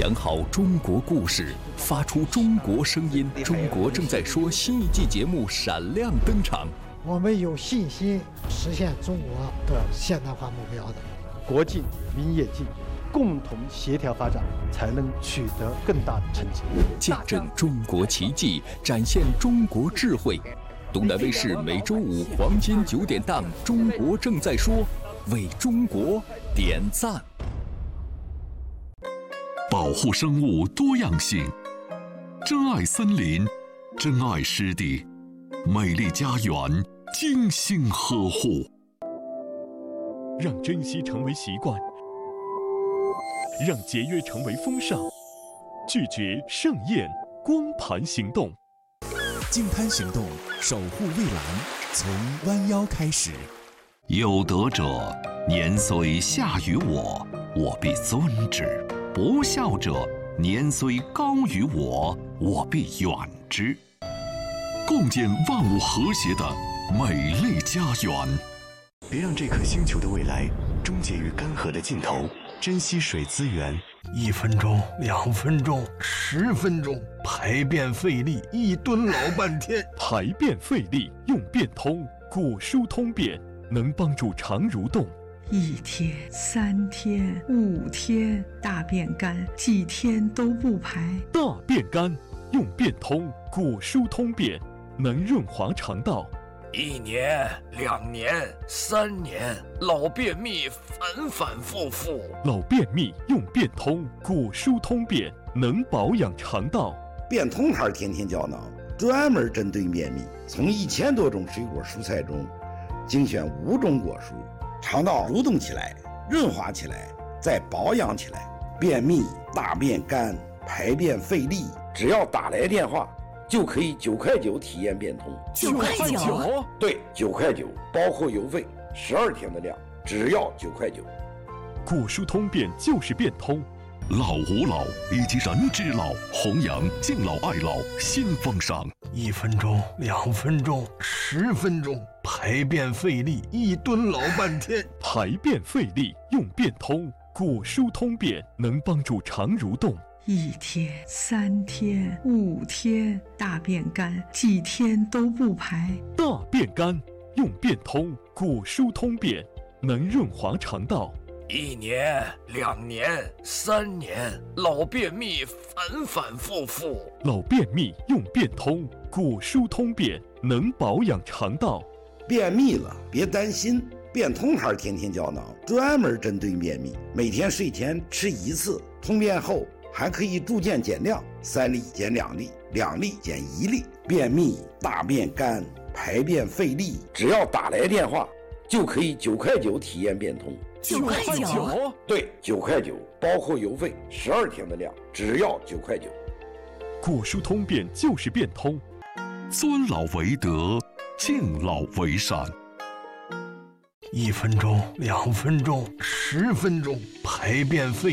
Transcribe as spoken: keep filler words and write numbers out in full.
讲好中国故事，发出中国声音。中国正在说新一季节目闪亮登场。 我们有信心实现中国的现代化目标的。 国进民也进，共同协调发展，才能取得更大的成绩。 见证中国奇迹，展现中国智慧。东南卫视每周五黄金九点档《中国正在说》，为中国点赞。 保护生物多样性，珍爱森林，珍爱湿地，美丽家园，精心呵护。 让珍惜成为习惯，让节约成为风尚，拒绝盛宴，光盘行动。 净滩行动，守护蔚蓝，从弯腰开始。 有德者，年虽下于我，我必尊之；不孝者，年虽高于我，我必远之。共建万物和谐的美丽家园。 别让这颗星球的未来终结于干涸的尽头，珍惜水资源。 一分钟，两分钟，十分钟，排便费力，一蹲老半天。 排便费力用便通，果蔬通便能帮助肠蠕动。 一天、三天、五天，大便干，几天都不排。 大便干用便通，果蔬通便能润滑肠道。 一年、两年、三年，老便秘反反复复。 老便秘用便通，果蔬通便能保养肠道。 便通牌天天胶囊专门针对便秘，从一千多种水果蔬菜中精选五种果蔬，肠道蠕动起来，润滑起来，再保养起来。便秘、大便干、排便费力，只要打来电话就可以九块九体验变通。 九块九？ 对，九块九，包括邮费，十二天的量，只要九块九。 果蔬通便就是变通。 老吾老以及人之老，弘扬敬老爱老新风尚。 一分钟，两分钟，十分钟，排便费力，一蹲老半天。 排便费力用便通，果蔬通便能帮助肠蠕动。 一天、三天、五天，大便干，几天都不排。 大便干用便通，果蔬通便能润滑肠道。 一年、两年、三年，老便秘反反复复。 老便秘用便通，果蔬通便能保养肠道。 便秘了别担心，便通牌天天胶囊专门针对便秘，每天睡前吃一次，通便后还可以逐渐减量，三粒减两粒，两粒减一粒。便秘、大便干、排便费力，只要打来电话就可以九块九体验变通。 九块九？ 对，九块九，包括邮费，十二天的量，只要九块九。 果蔬通便就是变通。 尊老为德，敬老为善。 一分钟，两分钟，十分钟，排便费